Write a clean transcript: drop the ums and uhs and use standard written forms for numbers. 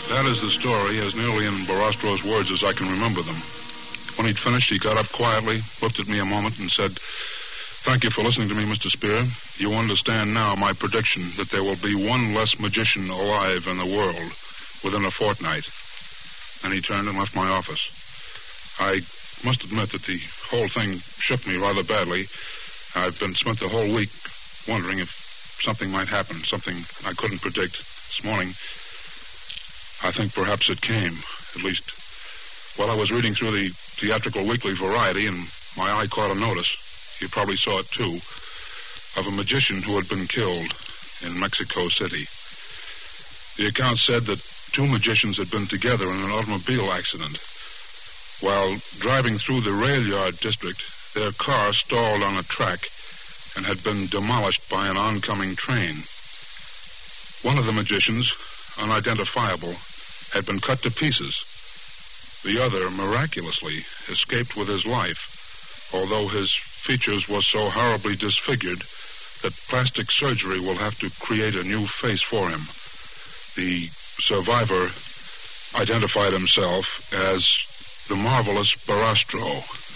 That is the story, as nearly in Barastro's words as I can remember them. When he'd finished, he got up quietly, looked at me a moment, and said, "Thank you for listening to me, Mr. Spear. You understand now my prediction that there will be one less magician alive in the world within a fortnight." And he turned and left my office. I must admit that the whole thing shook me rather badly. I've spent the whole week wondering if something might happen, something I couldn't predict. This morning, I think perhaps it came. At least, while I was reading through the Theatrical Weekly Variety, and my eye caught a notice, you probably saw it too, of a magician who had been killed in Mexico City. The account said that 2 magicians had been together in an automobile accident. While driving through the rail yard district, their car stalled on a track and had been demolished by an oncoming train. One of the magicians, unidentifiable, had been cut to pieces. The other, miraculously, escaped with his life, although his features were so horribly disfigured that plastic surgery will have to create a new face for him. The survivor identified himself as the marvelous Barastro.